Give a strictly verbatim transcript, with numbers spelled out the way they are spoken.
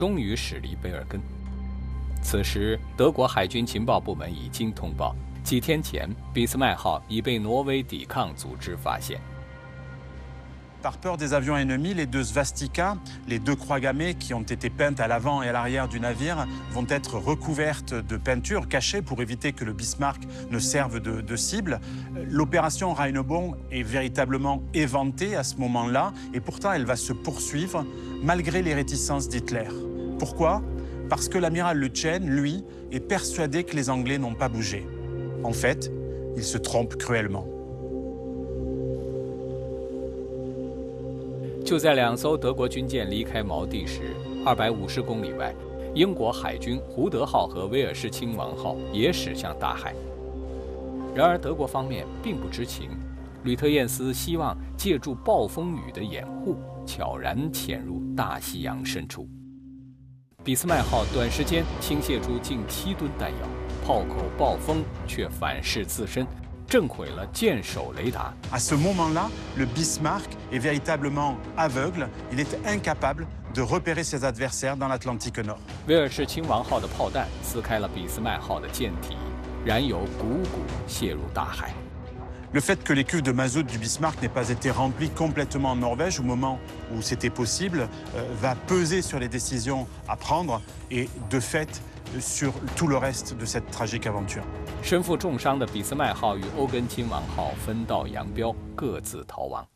终于驶离卑尔根。此时，德国海军情报部门已经通报，几天前俾斯麦号已被挪威抵抗组织发现。 Par peur des avions ennemis, les deux Svastika, les deux croix gammées qui ont été peintes à l'avant et à l'arrière du navire, vont être recouvertes de peinture cachée pour éviter que le Bismarck ne serve de, de cible. L'opération Rheinebon est véritablement éventée à ce moment-là, et pourtant elle va se poursuivre malgré les réticences d'Hitler. Pourquoi? Parce que l'amiral Lütjen, lui, est persuadé que les Anglais n'ont pas bougé. En fait, il se trompe cruellement. 就在两艘德国军舰离开锚地时，二百五十公里外，英国海军胡德号和威尔士亲王号也驶向大海。然而，德国方面并不知情。吕特晏斯希望借助暴风雨的掩护，悄然潜入大西洋深处。俾斯麦号短时间倾泻出近七吨弹药，炮口暴风却反噬自身。 震毁了舰首雷达。 À ce moment-là, le Bismarck est véritablement aveugle. Il est incapable de repérer ses adversaires dans l'Atlantique Nord. 威尔士亲王号的炮弹撕开了俾斯麦号的舰体，燃油汩汩泻入大海。 Le fait que les cuves de mazout du Bismarck n'aient pas été remplies complètement en Norvège au moment où c'était possible euh, va peser sur les décisions à prendre et de fait sur tout le reste de cette tragique aventure. 身负重伤的俾斯麦号与欧根亲王号分道扬镳，各自逃亡。